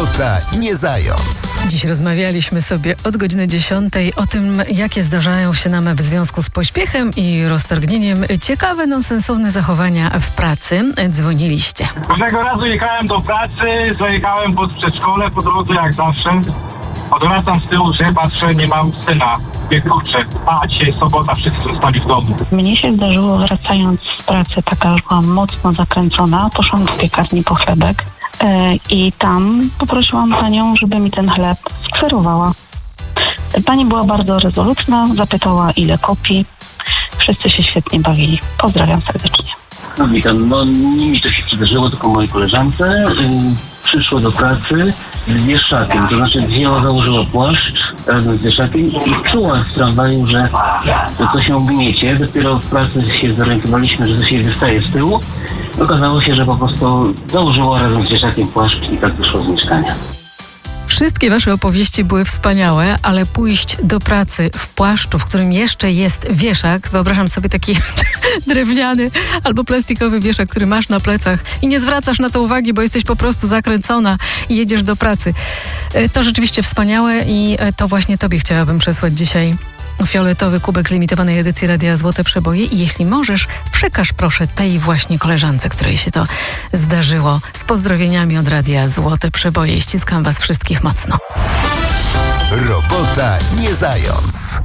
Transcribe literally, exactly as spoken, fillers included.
Robota nie zając. Dziś rozmawialiśmy sobie od godziny dziesiątej o tym, jakie zdarzają się nam w związku z pośpiechem i roztargnieniem ciekawe, nonsensowne zachowania w pracy. Dzwoniliście. Pewnego razu jechałem do pracy, zajechałem pod przedszkole, po drodze jak zawsze. Odwracam z tyłu, że patrzę, nie mam syna. Wie kurczę, a dzisiaj sobota, wszyscy zostali w domu. Mnie się zdarzyło, wracając z pracy, taka już byłam mocno zakręcona, poszłam do piekarni po chlebek yy, i tam poprosiłam panią, żeby mi ten chleb skserowała. Pani była bardzo rezolutna, zapytała, ile kopii. Wszyscy się świetnie bawili. Pozdrawiam serdecznie. No witam, no nie mi to się przydarzyło, tylko mojej koleżance. Yy, przyszła do pracy z wieszakiem, to znaczy wzięła, założyła płaszcz razem z wieszakiem i czuła w tramwaju, że to coś ją gniecie. Dopiero w pracy się zorientowaliśmy, że coś jej wystaje z tyłu. Okazało się, że po prostu założyła razem z wieszakiem płaszcz i tak wyszło z mieszkania. Wszystkie wasze opowieści były wspaniałe, ale pójść do pracy w płaszczu, w którym jeszcze jest wieszak, wyobrażam sobie taki drewniany albo plastikowy wieszak, który masz na plecach i nie zwracasz na to uwagi, bo jesteś po prostu zakręcona i jedziesz do pracy. To rzeczywiście wspaniałe i to właśnie tobie chciałabym przesłać dzisiaj fioletowy kubek z limitowanej edycji Radia Złote Przeboje i jeśli możesz, przekaż proszę tej właśnie koleżance, której się to zdarzyło. Z pozdrowieniami od Radia Złote Przeboje. Ściskam was wszystkich mocno. Robota nie zając.